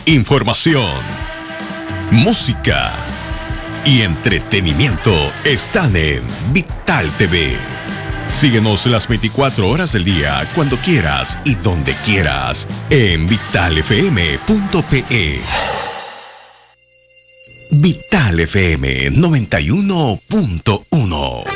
Información, música y entretenimiento están en Vital TV. Síguenos las 24 horas del día, cuando quieras y donde quieras, en vitalfm.pe. Vital FM 91.1.